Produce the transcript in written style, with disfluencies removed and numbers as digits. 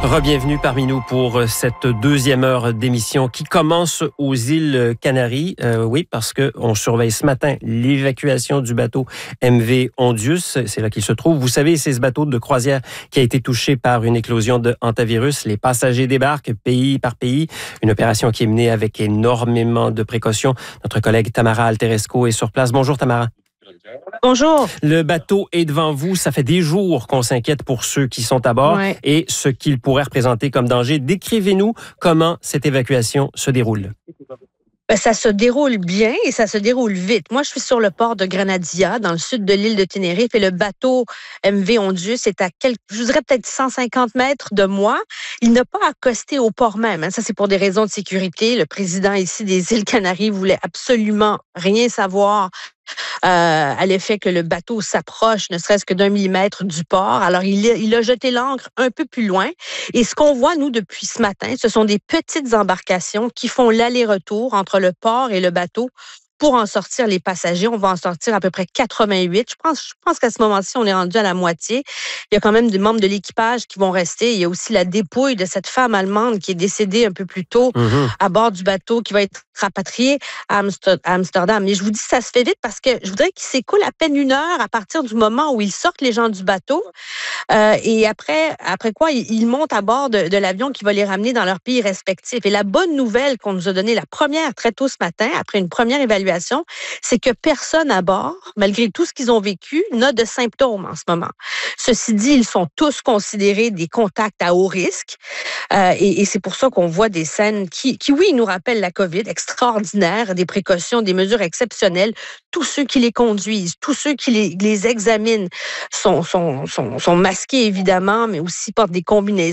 Rebienvenue parmi nous pour cette deuxième heure d'émission qui commence aux îles Canaries. Oui, parce qu'on surveille ce matin l'évacuation du bateau MV Ondius. C'est là qu'il se trouve. Vous savez, c'est ce bateau de croisière qui a été touché par une éclosion de hantavirus. Les passagers débarquent pays par pays. Une opération qui est menée avec énormément de précautions. Notre collègue Tamara Alteresco est sur place. Bonjour Tamara. Bonjour. Le bateau est devant vous. Ça fait des jours qu'on s'inquiète pour ceux qui sont à bord et ce qu'il pourrait représenter comme danger. Décrivez-nous comment cette évacuation se déroule. Ça se déroule bien et ça se déroule vite. Moi, je suis sur le port de Granadia, dans le sud de l'île de Tenerife, et le bateau MV Ondius est à je dirais peut-être 150 mètres de moi. Il n'a pas accosté au port même. Ça, c'est pour des raisons de sécurité. Le président ici des îles Canaries voulait absolument rien savoir à l'effet que le bateau s'approche ne serait-ce que d'1 millimètre du port. Alors, il a jeté l'ancre un peu plus loin. Et ce qu'on voit, nous, depuis ce matin, ce sont des petites embarcations qui font l'aller-retour entre le port et le bateau pour en sortir les passagers. On va en sortir à peu près 88. Je pense qu'à ce moment-ci, on est rendu à la moitié. Il y a quand même des membres de l'équipage qui vont rester. Il y a aussi la dépouille de cette femme allemande qui est décédée un peu plus tôt à bord du bateau, qui va être rapatriée à Amsterdam. Mais je vous dis, ça se fait vite parce que je voudrais qu'il s'écoule à peine 1 heure à partir du moment où ils sortent les gens du bateau. Et après quoi, ils montent à bord de l'avion qui va les ramener dans leur pays respectif. Et la bonne nouvelle qu'on nous a donnée, la première très tôt ce matin, après une première évaluation, c'est que personne à bord, malgré tout ce qu'ils ont vécu, n'a de symptômes en ce moment. Ceci dit, ils sont tous considérés des contacts à haut risque. Et c'est pour ça qu'on voit des scènes qui, oui, nous rappellent la COVID, extraordinaire, des précautions, des mesures exceptionnelles. Tous ceux qui les conduisent, tous ceux qui les examinent sont masqués, évidemment, mais aussi portent des combinaisons.